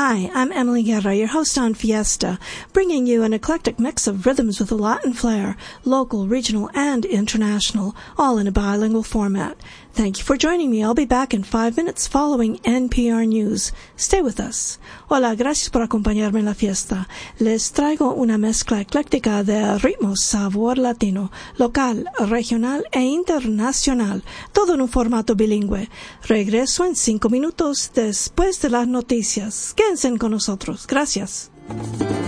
Hi, I'm Emily Guerra, your host on Fiesta, bringing you an eclectic mix of rhythms with a Latin flair, local, regional, and international, all in a bilingual format. Thank you for joining me. I'll be back in 5 minutes following NPR News. Stay with us. Hola, gracias por acompañarme en la fiesta. Les traigo una mezcla ecléctica de ritmos, sabor latino, local, regional e internacional, todo en un formato bilingüe. Regreso en 5 minutos después de las noticias. Quédense con nosotros. Gracias.